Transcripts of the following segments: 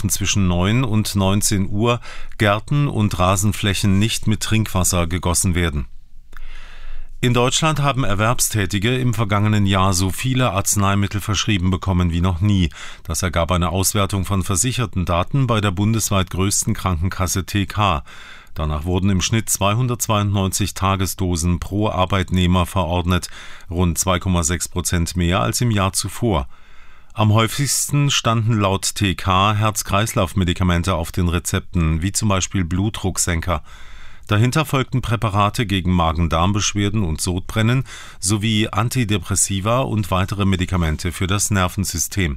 dürfen zwischen 9 und 19 Uhr Gärten und Rasenflächen nicht mit Trinkwasser gegossen werden. In Deutschland haben Erwerbstätige im vergangenen Jahr so viele Arzneimittel verschrieben bekommen wie noch nie. Das ergab eine Auswertung von versicherten Daten bei der bundesweit größten Krankenkasse TK. Danach wurden im Schnitt 292 Tagesdosen pro Arbeitnehmer verordnet, rund 2,6% mehr als im Jahr zuvor. Am häufigsten standen laut TK Herz-Kreislauf-Medikamente auf den Rezepten, wie zum Beispiel Blutdrucksenker. Dahinter folgten Präparate gegen Magen-Darm-Beschwerden und Sodbrennen sowie Antidepressiva und weitere Medikamente für das Nervensystem.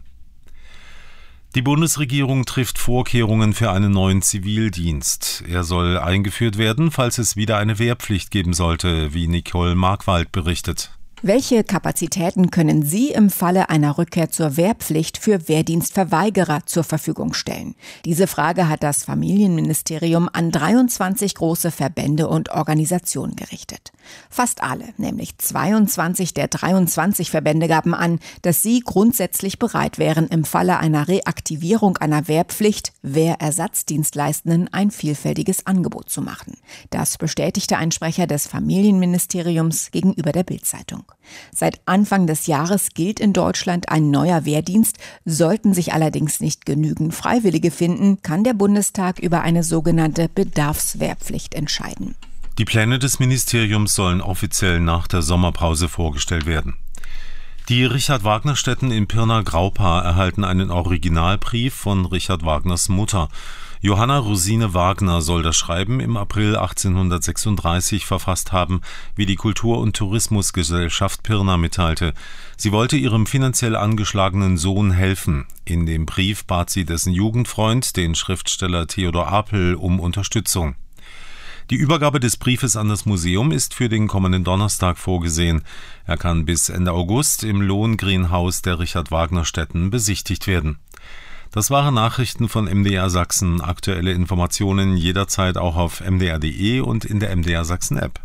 Die Bundesregierung trifft Vorkehrungen für einen neuen Zivildienst. Er soll eingeführt werden, falls es wieder eine Wehrpflicht geben sollte, wie Nicole Markwald berichtet. Welche Kapazitäten können Sie im Falle einer Rückkehr zur Wehrpflicht für Wehrdienstverweigerer zur Verfügung stellen? Diese Frage hat das Familienministerium an 23 große Verbände und Organisationen gerichtet. Fast alle, nämlich 22 der 23 Verbände, gaben an, dass sie grundsätzlich bereit wären, im Falle einer Reaktivierung einer Wehrpflicht Wehrersatzdienstleistenden ein vielfältiges Angebot zu machen. Das bestätigte ein Sprecher des Familienministeriums gegenüber der Bild-Zeitung. Seit Anfang des Jahres gilt in Deutschland ein neuer Wehrdienst. Sollten sich allerdings nicht genügend Freiwillige finden, kann der Bundestag über eine sogenannte Bedarfswehrpflicht entscheiden. Die Pläne des Ministeriums sollen offiziell nach der Sommerpause vorgestellt werden. Die Richard-Wagner-Stätten in Pirna-Graupa erhalten einen Originalbrief von Richard Wagners Mutter. Johanna Rosine Wagner soll das Schreiben im April 1836 verfasst haben, wie die Kultur- und Tourismusgesellschaft Pirna mitteilte. Sie wollte ihrem finanziell angeschlagenen Sohn helfen. In dem Brief bat sie dessen Jugendfreund, den Schriftsteller Theodor Apel, um Unterstützung. Die Übergabe des Briefes an das Museum ist für den kommenden Donnerstag vorgesehen. Er kann bis Ende August im Lohengrinhaus der Richard-Wagner-Stätten besichtigt werden. Das waren Nachrichten von MDR Sachsen. Aktuelle Informationen jederzeit auch auf mdr.de und in der MDR Sachsen App.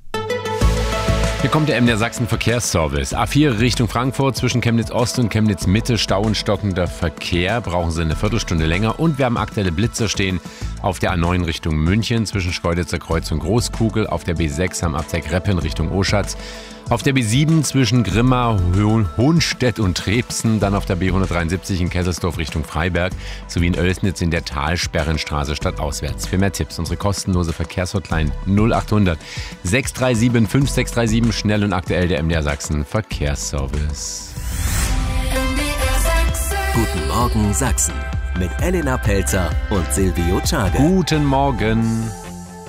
Hier kommt der MDR Sachsen Verkehrsservice. A4 Richtung Frankfurt zwischen Chemnitz Ost und Chemnitz Mitte Stau und stockender Verkehr. Brauchen Sie eine Viertelstunde länger. Und wir haben aktuelle Blitzer stehen auf der A9 Richtung München zwischen Schkeuditzer Kreuz und Großkugel. Auf der B6 am Abzweig Reppen Richtung Oschatz. Auf der B7 zwischen Grimma, Hohnstedt und Trebsen, dann auf der B173 in Kesselsdorf Richtung Freiberg, sowie in Oelsnitz in der Talsperrenstraße stadtauswärts. Für mehr Tipps unsere kostenlose Verkehrshotline 0800 637 5637, schnell und aktuell der MDR Sachsen Verkehrsservice. Guten Morgen Sachsen mit Elena Pelzer und Silvio Czade. Guten Morgen.